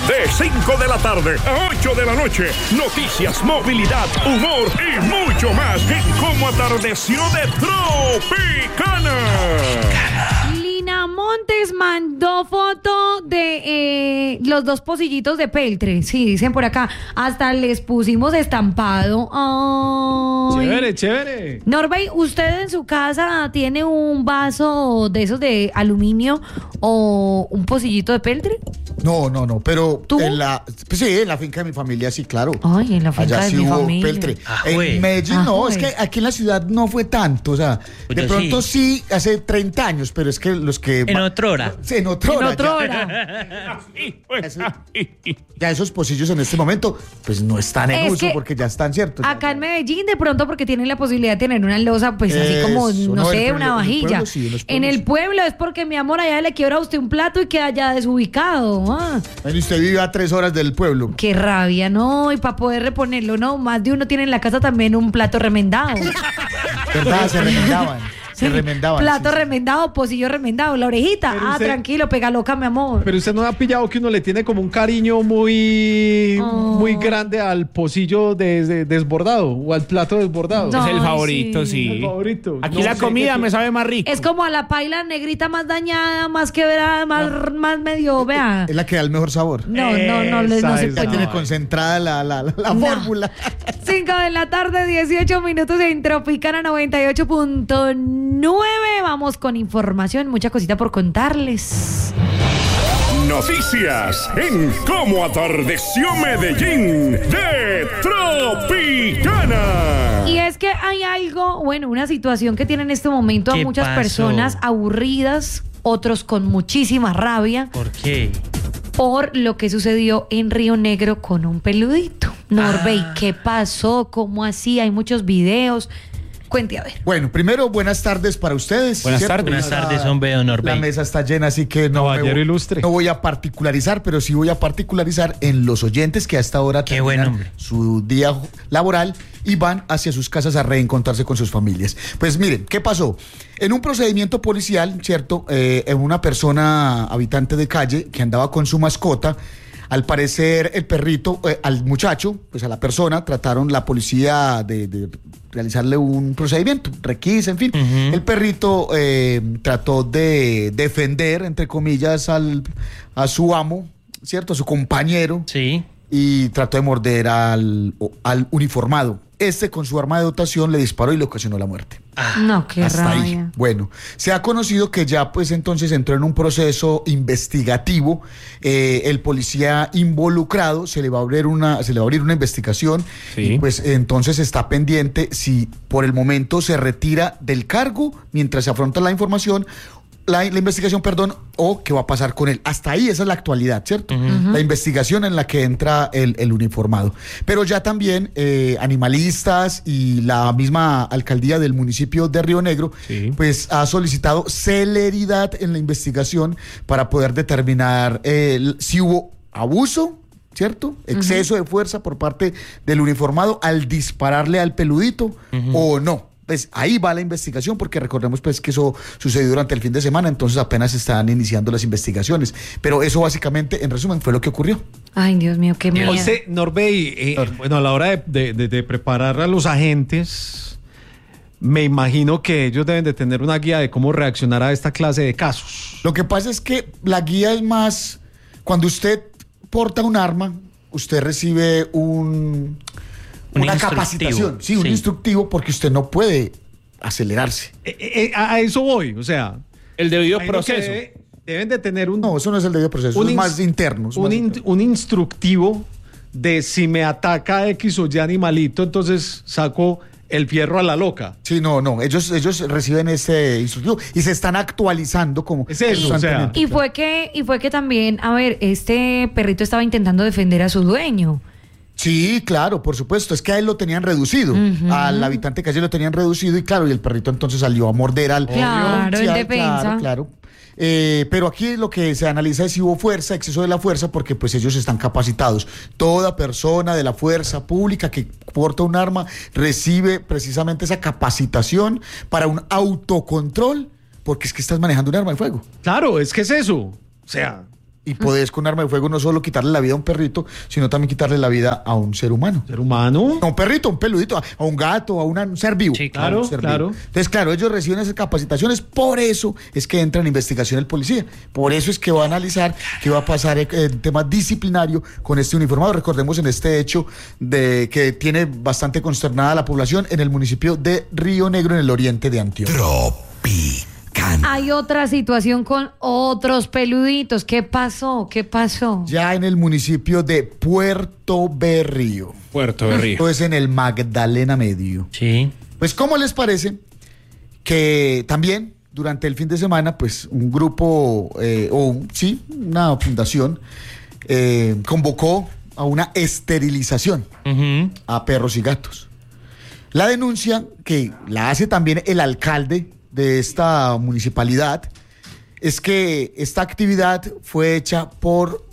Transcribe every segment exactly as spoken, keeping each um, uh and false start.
De cinco de la tarde a ocho de la noche. Noticias, movilidad, humor y mucho más en Cómo Atardeció de Tropicana. Lina Montes mandó foto de eh, los dos pocillitos de peltre. Sí, dicen por acá. Hasta les pusimos estampado. Ay. Chévere, chévere. Norbey, ¿usted en su casa tiene un vaso de esos de aluminio o un pocillito de peltre? No, no, no, pero ¿Tú? en la, pues sí, en la finca de mi familia sí, claro. Ay, en la finca Allá de sí mi hubo familia. peltre. Ah, en güey. Medellín Ah, no, es güey. que aquí en la ciudad no fue tanto, o sea, Pues de yo pronto sí. sí, hace treinta años, pero es que los que... En otra hora. Sí, en otra En hora. otra ya. hora. Eso- Ya esos pocillos en este momento, pues no están en Es uso que porque ya están ciertos. ya- Acá en Medellín, de pronto, porque tienen la posibilidad de tener una loza, pues así como, Eso, no no, sé, en el una pueblo- en el vajilla. pueblo sí, en los En pueblos el sí. pueblo es porque, mi amor, allá le quiebra a usted un plato y queda ya desubicado. Ah, Bueno, y usted vive a tres horas del pueblo. qué rabia, ¿no? Y para poder reponerlo, ¿no? Más de uno tiene en la casa también un plato remendado. ¿Verdad? Se remendaban. Se Sí, remendaban. Plato sí, sí. remendado, pocillo remendado, la orejita. Pero Ah, usted- tranquilo, pega loca, mi amor. Pero usted no ha pillado que uno le tiene como un cariño muy, Oh. muy grande al pocillo de- de- desbordado o al plato desbordado. No. Es el Ay, favorito, sí. sí. El favorito. Aquí No la sé comida qué- me sabe más rico. Es como a la paila negrita más dañada, más quebrada, más, más medio, vea. Es la que da el mejor sabor. No, no, no, les- no Esa se es Ya puede. tiene No. concentrada la, la, la, la No. fórmula. cinco de la tarde, dieciocho minutos en Tropicana noventa y ocho punto nueve. Vamos con información, mucha cosita por contarles. Noticias en Cómo Atardeció Medellín de Tropicana. Y es que hay algo, bueno, una situación que tiene en este momento a ¿Qué muchas pasó? personas aburridas, otros con muchísima rabia, ¿Por qué? por lo que sucedió en Río Negro con un peludito. Norbey, Ah. ¿qué pasó? ¿Cómo así? Hay muchos videos. Cuente a ver. Bueno, primero, buenas tardes para ustedes. Buenas ¿cierto? tardes. Buenas La- tardes, hombre, don La Norbey. mesa está llena, así que no, me Caballero voy- ilustre. no voy a particularizar, pero sí voy a particularizar en los oyentes que hasta ahora Qué buen terminan hombre. su día laboral y van hacia sus casas a reencontrarse con sus familias. Pues miren, ¿qué pasó? En un procedimiento policial, ¿cierto? Eh, en una persona habitante de calle que andaba con su mascota. Al parecer, el perrito, eh, al muchacho, pues a la persona, trataron la policía de, de realizarle un procedimiento, requisa, en fin. Ujú. El perrito eh, trató de defender, entre comillas, al, a su amo, ¿cierto? A su compañero, Sí. y trató de morder al, o- al uniformado. Este, con su arma de dotación, le disparó y le ocasionó la muerte. Ah, No, qué Hasta ahí. rabia. Bueno, se ha conocido que ya pues entonces entró en un proceso investigativo. Eh, el policía involucrado se le va a abrir una, se le va a abrir una investigación. Sí. Y pues entonces está pendiente si por el momento se retira del cargo mientras se afronta la información. La, la investigación, perdón, o qué va a pasar con él. Hasta ahí esa es la actualidad, ¿cierto? La investigación en la que entra el, el uniformado. Pero ya también eh, animalistas y la misma alcaldía del municipio de Río Negro, Sí. pues ha solicitado celeridad en la investigación para poder determinar eh, el- si hubo abuso, ¿cierto? Exceso de fuerza por parte del uniformado al dispararle al peludito o no. Pues ahí va la investigación, porque recordemos pues que eso sucedió durante el fin de semana, entonces apenas están iniciando las investigaciones. Pero eso básicamente, en resumen, fue lo que ocurrió. Ay, Dios mío, qué miedo. Usted, Norbey, eh, bueno, a la hora de, de- de- de preparar a los agentes, me imagino que ellos deben de tener una guía de cómo reaccionar a esta clase de casos. Lo que pasa es que la guía es más, cuando usted porta un arma, usted recibe un, Un una instructivo, capacitación, sí, un sí. instructivo, porque usted no puede acelerarse. Eh, eh, a, a eso voy, o sea, El debido imagino que proceso. debe- deben de tener un, No, eso no es el debido proceso, un es ins- más interno. es un, más in- interno. un instructivo de si me ataca X o Y animalito, entonces saco el fierro a la loca. Sí, no, no, ellos, ellos reciben ese instructivo y se están actualizando como Es eso, o sea. constantemente. Y fue que, y fue que también, a ver, este perrito estaba intentando defender a su dueño. Sí, claro, por supuesto. Es que a él lo tenían reducido. Al habitante de calle lo tenían reducido y claro, y el perrito entonces salió a morder al... Claro, en Sí, defensa. Claro, claro. Eh, pero aquí lo que se analiza es si hubo fuerza, exceso de la fuerza, porque pues ellos están capacitados. Toda persona de la fuerza pública que porta un arma recibe precisamente esa capacitación para un autocontrol, porque es que estás manejando un arma de fuego. Claro, es que es eso. O sea, Y podés con arma de fuego no solo quitarle la vida a un perrito, sino también quitarle la vida a un ser humano. ¿Ser humano? A un perrito, a un peludito, a, a un gato, a una- un ser vivo. Sí, claro, A un ser claro. vivo. Entonces, claro, ellos reciben esas capacitaciones, por eso es que entra en investigación el policía. Por eso es que va a analizar qué va a pasar en, en tema disciplinario con este uniformado. Recordemos en este hecho de que tiene bastante consternada a la población en el municipio de Río Negro, en el oriente de Antioquia. Hay otra situación con otros peluditos. ¿Qué pasó? ¿Qué pasó? Ya en el municipio de Puerto Berrío. Puerto de Río. Esto es en el Magdalena Medio. Sí. Pues, ¿cómo les parece que también durante el fin de semana, pues, un grupo, eh, o un- sí, una fundación, eh, convocó a una esterilización Ujú. a perros y gatos? La denuncia, que la hace también el alcalde de esta municipalidad, es que esta actividad fue hecha por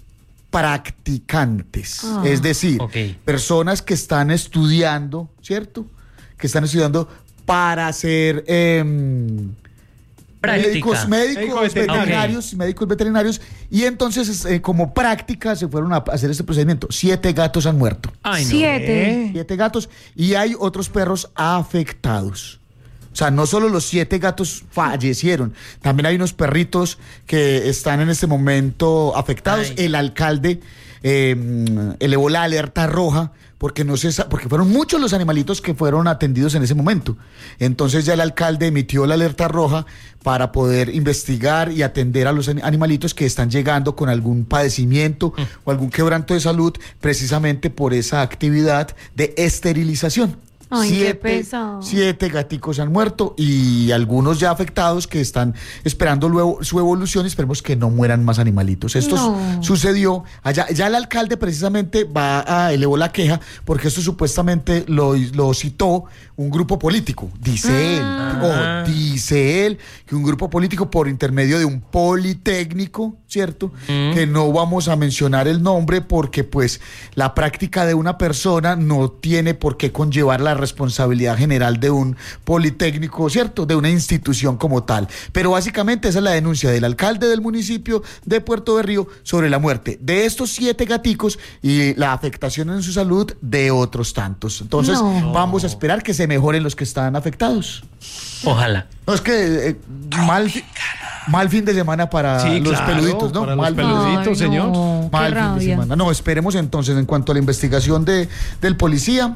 practicantes, Ah. es decir, Ok. personas que están estudiando, ¿cierto? Que están estudiando para ser em, Práctica. médicos, médicos Médico veterinario. veterinarios, médicos veterinarios, y entonces eh, como práctica se fueron a hacer este procedimiento. Siete gatos han muerto. Ay, no. Siete. Siete gatos, y hay otros perros afectados. O sea, no solo los siete gatos fallecieron, también hay unos perritos que están en este momento afectados. Ay. El alcalde eh, elevó la alerta roja porque no se sa- porque fueron muchos los animalitos que fueron atendidos en ese momento. Entonces ya el alcalde emitió la alerta roja para poder investigar y atender a los ani- animalitos que están llegando con algún padecimiento o algún quebranto de salud, precisamente por esa actividad de esterilización. Ay, qué siete, pesado. siete gaticos han muerto y algunos ya afectados que están esperando luego su evolución, y esperemos que no mueran más animalitos. Esto No. su- sucedió allá. Ya el alcalde precisamente va a elevó la queja porque esto supuestamente lo, lo citó un grupo político. Dice Ah. él, o dice él, que un grupo político por intermedio de un politécnico, ¿cierto? Que no vamos a mencionar el nombre porque pues la práctica de una persona no tiene por qué conllevar la responsabilidad general de un politécnico, ¿cierto? De una institución como tal. Pero básicamente esa es la denuncia del alcalde del municipio de Puerto Berrío sobre la muerte de estos siete gaticos y la afectación en su salud de otros tantos. Entonces No. vamos a esperar que se mejoren los que están afectados. Ojalá. No, es que eh, mal, fi- mal fin de semana para Sí, los claro, peluditos, ¿no? para los mal, peluditos. Ay, señor. no, qué mal fin de rabia. semana. No, esperemos entonces en cuanto a la investigación de, del policía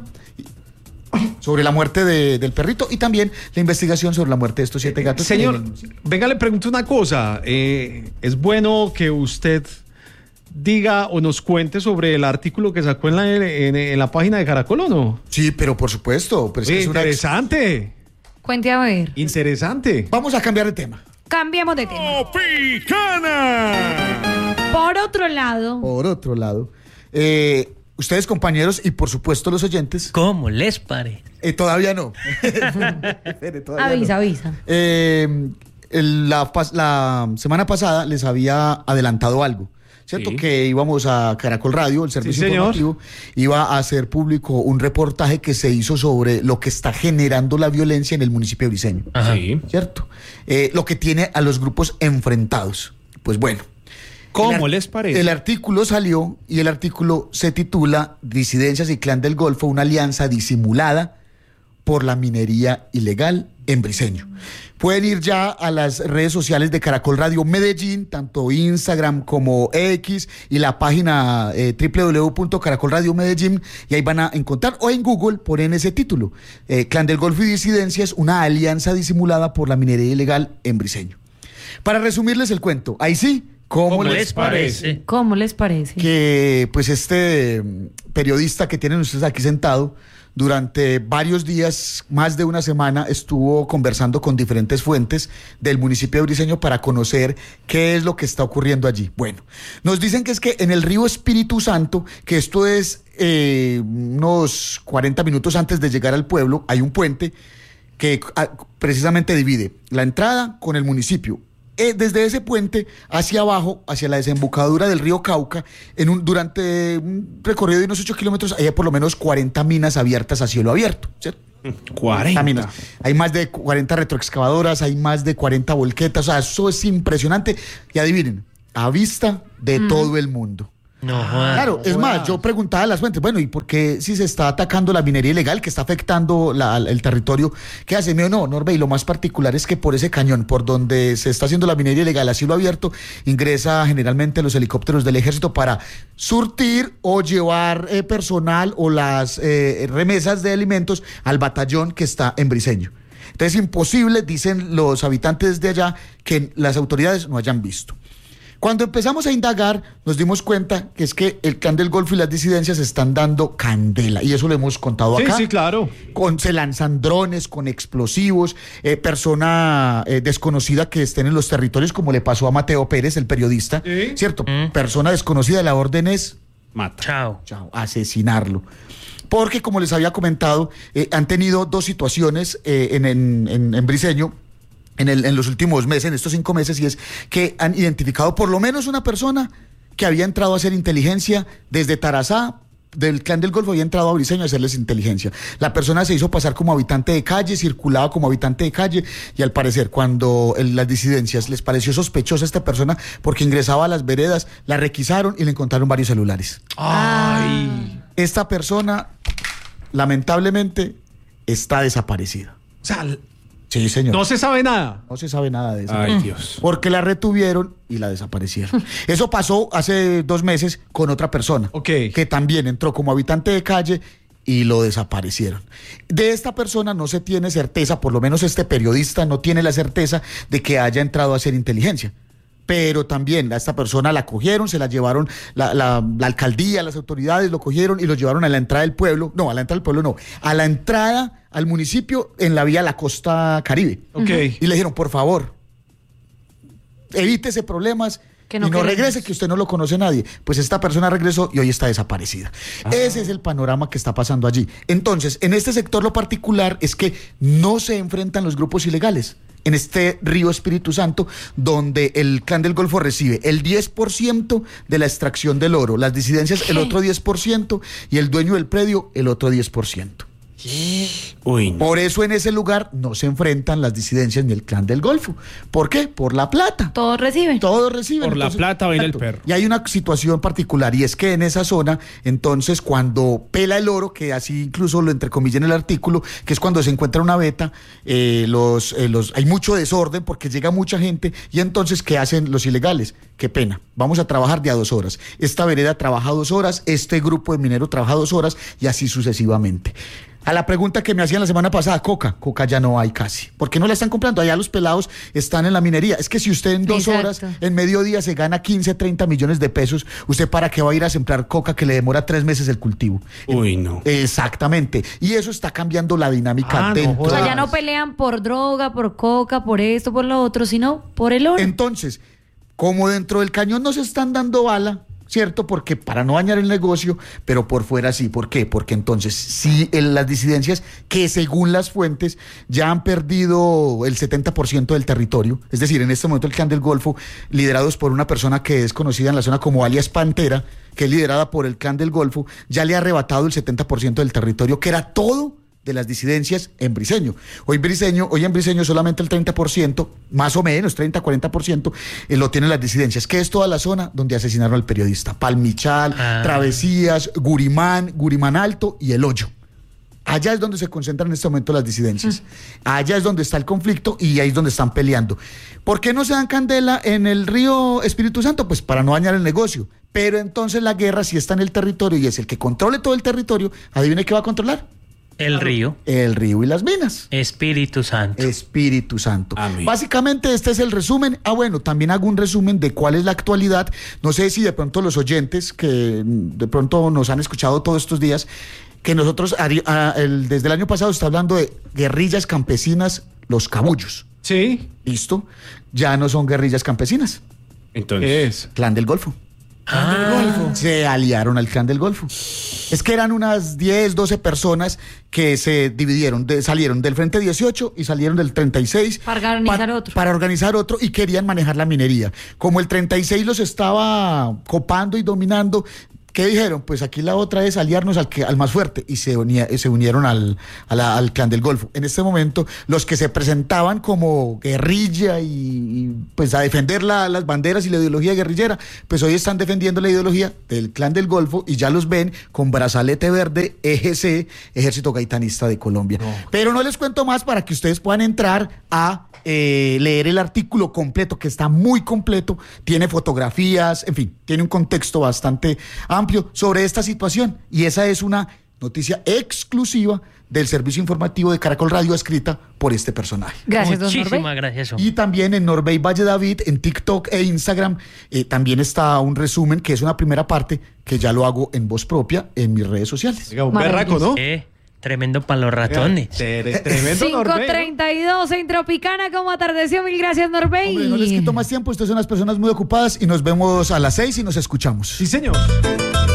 sobre la muerte de- del perrito y también la investigación sobre la muerte de estos siete gatos. Señor, en el municipio. venga, le pregunto una cosa. Eh, ¿Es bueno que usted diga o nos cuente sobre el artículo que sacó en la, en, en la página de Caracol o no? Sí, pero por supuesto. Pero es que Oye, es una ex- interesante. Cuente a ver. Interesante. Vamos a cambiar de tema. Cambiemos de tema. Tropicana. Por otro lado, Por otro lado, eh, ustedes compañeros y por supuesto los oyentes, ¿Cómo les parece? eh, todavía no. Espere, todavía avisa, no. avisa. Eh, el- la, pas- la semana pasada les había adelantado algo, ¿cierto? Sí. Que íbamos a Caracol Radio, el servicio señor. informativo, iba a hacer público un reportaje que se hizo sobre lo que está generando la violencia en el municipio de Briceño, Ajá. Sí. ¿cierto? Eh, lo que tiene a los grupos enfrentados. Pues bueno. ¿Cómo El ar- les parece? El artículo salió y el artículo se titula Disidencias y Clan del Golfo, una alianza disimulada por la minería ilegal en Briceño. Pueden ir ya a las redes sociales de Caracol Radio Medellín, tanto Instagram como X, y la página eh, doble u doble u doble u punto caracol radio medellín, y ahí van a encontrar, o en Google ponen ese título, eh, Clan del Golfo y Disidencias, una alianza disimulada por la minería ilegal en Briceño. Para resumirles el cuento, ahí sí, ¿cómo, ¿Cómo les les parece? ¿Cómo les parece? que pues este mm, periodista que tienen ustedes aquí sentado durante varios días, más de una semana, estuvo conversando con diferentes fuentes del municipio de Briceño para conocer qué es lo que está ocurriendo allí? Bueno, nos dicen que es que en el río Espíritu Santo, que esto es eh, unos cuarenta minutos antes de llegar al pueblo, hay un puente que ah, precisamente divide la entrada con el municipio. Eh, desde ese puente hacia abajo, hacia la desembocadura del río Cauca, en un, durante un recorrido de unos ocho kilómetros, hay por lo menos cuarenta minas abiertas a cielo abierto, ¿cierto? cuarenta. Minas. Hay más de cuarenta retroexcavadoras, hay más de cuarenta volquetas, o sea, eso es impresionante. Y adivinen, a vista de mm. todo el mundo. No, Juan. Claro, es más, yo preguntaba a las fuentes, bueno, ¿y por qué si se está atacando la minería ilegal, que está afectando la, el territorio, qué hace? Mío, no, Norbe, y lo más particular es que por ese cañón, por donde se está haciendo la minería ilegal a cielo abierto, ingresa generalmente los helicópteros del ejército para surtir o llevar eh, personal o las eh, remesas de alimentos al batallón que está en Briceño. Entonces es imposible, dicen los habitantes de allá, que las autoridades no hayan visto. Cuando empezamos a indagar, nos dimos cuenta que es que el Clan del Golfo y las disidencias están dando candela, y eso lo hemos contado sí, acá. Sí, claro. Con, se lanzan drones con explosivos, eh, persona eh, desconocida que estén en los territorios, como le pasó a Mateo Pérez, el periodista, ¿sí? ¿Cierto? Mm. Persona desconocida, la orden es... Mata. Chao. Chao, asesinarlo. Porque, como les había comentado, eh, han tenido dos situaciones eh, en, en, en, en Briceño, En, el, en los últimos meses, en estos cinco meses, y es que han identificado por lo menos una persona que había entrado a hacer inteligencia desde Tarazá, del Clan del Golfo, había entrado a Briceño a hacerles inteligencia. La persona se hizo pasar como habitante de calle, circulaba como habitante de calle, y al parecer cuando el, las disidencias les pareció sospechosa esta persona porque ingresaba a las veredas, la requisaron y le encontraron varios celulares. Ay. Esta persona, lamentablemente, está desaparecida. O sea, sí, señor. No se sabe nada. No se sabe nada de eso. Ay, Dios. Porque la retuvieron y la desaparecieron. Eso pasó hace dos meses con otra persona. Ok. Que también entró como habitante de calle y lo desaparecieron. De esta persona no se tiene certeza, por lo menos este periodista no tiene la certeza de que haya entrado a hacer inteligencia. Pero también a esta persona la cogieron, se la llevaron, la, la, la alcaldía, las autoridades lo cogieron y lo llevaron a la entrada del pueblo, no, a la entrada del pueblo no, a la entrada al municipio en la vía La Costa Caribe. Okay. Y le dijeron, por favor, evítese problemas que no y no queremos. Regrese, que usted no lo conoce nadie. Pues esta persona regresó y hoy está desaparecida. Ah. Ese es el panorama que está pasando allí. Entonces, en este sector lo particular es que no se enfrentan los grupos ilegales. En este río Espíritu Santo, donde el Clan del Golfo recibe el diez por ciento de la extracción del oro, las disidencias el otro diez por ciento y el dueño del predio el otro diez por ciento. Uy, no. Por eso en ese lugar no se enfrentan las disidencias ni el Clan del Golfo. ¿Por qué? Por la plata. Todos reciben. Todos reciben. Por entonces, la plata viene el perro. Y hay una situación particular, y es que en esa zona, entonces, cuando pela el oro, que así incluso lo entrecomilla en el artículo, que es cuando se encuentra una veta, eh, los, eh, los, hay mucho desorden porque llega mucha gente, y entonces, ¿qué hacen los ilegales? Qué pena, vamos a trabajar de a dos horas. Esta vereda trabaja dos horas, este grupo de mineros trabaja dos horas, y así sucesivamente. A la pregunta que me hacían la semana pasada, coca, coca ya no hay casi. ¿Por qué no la están comprando? Allá los pelados están en la minería. Es que si usted en dos Exacto. horas, en mediodía, se gana quince, treinta millones de pesos, ¿usted para qué va a ir a sembrar coca que le demora tres meses el cultivo? Uy, no. Exactamente. Y eso está cambiando la dinámica ah, dentro. No, o sea, ya no pelean por droga, por coca, por esto, por lo otro, sino por el oro. Entonces, como dentro del cañón no se están dando bala, ¿cierto? Porque para no dañar el negocio, pero por fuera sí. ¿Por qué? Porque entonces sí, en las disidencias que según las fuentes ya han perdido el setenta por ciento del territorio, es decir, en este momento el Clan del Golfo, liderados por una persona que es conocida en la zona como alias Pantera, que es liderada por el Clan del Golfo, ya le ha arrebatado el setenta por ciento del territorio, que era todo de las disidencias en Briceño. Hoy Briceño, hoy en Briceño solamente el treinta por ciento, más o menos, treinta, cuarenta por ciento, eh, lo tienen las disidencias, que es toda la zona donde asesinaron al periodista. Palmichal, ah. Travesías, Gurimán, Gurimán Alto y El Hoyo. Allá es donde se concentran en este momento las disidencias. Allá es donde está el conflicto y ahí es donde están peleando. ¿Por qué no se dan candela en el río Espíritu Santo? Pues para no dañar el negocio. Pero entonces la guerra sí está en el territorio, y es el que controle todo el territorio. ¿Adivine qué va a controlar? El río. El río y las minas. Espíritu Santo. Espíritu Santo. Amén. Básicamente este es el resumen. Ah, bueno, también hago un resumen de cuál es la actualidad. No sé si de pronto los oyentes que de pronto nos han escuchado todos estos días, que nosotros a, a, el, desde el año pasado está hablando de guerrillas campesinas, los cabullos. Sí. ¿Listo? Ya no son guerrillas campesinas. Entonces. ¿Qué es? Clan del Golfo. Ah. Se aliaron al Clan del Golfo. Es que eran unas diez, doce personas que se dividieron, de, salieron del Frente dieciocho y salieron del treinta y seis para organizar pa, otro. Para organizar otro y querían manejar la minería. Como el treinta y seis los estaba copando y dominando, ¿Qué dijeron? Pues aquí la otra es aliarnos al, que, al más fuerte y se, unía, se unieron al, a la, al clan del Golfo. En este momento, los que se presentaban como guerrilla y, y pues a defender la, las banderas y la ideología guerrillera, pues hoy están defendiendo la ideología del clan del Golfo y ya los ven con brazalete verde E G C, Ejército Gaitanista de Colombia. No. Pero no les cuento más para que ustedes puedan entrar a eh, leer el artículo completo, que está muy completo, tiene fotografías, en fin, tiene un contexto bastante amplio sobre esta situación. Y esa es una noticia exclusiva del servicio informativo de Caracol Radio, escrita por este personaje. Gracias, don Muchísimas Norbey. gracias. Y también en Norbey Valle David, en TikTok e Instagram, eh, también está un resumen, que es una primera parte, que ya lo hago en voz propia en mis redes sociales. Oiga, un berraco, ¿no? Eh, tremendo para los ratones. Oiga, tremendo cinco Norbey, ¿no? treinta y dos en Tropicana, como atardeció. Mil gracias, Norbey. Hombre, no les quito más tiempo, ustedes son las personas muy ocupadas y nos vemos a las seis y nos escuchamos. Sí, señor.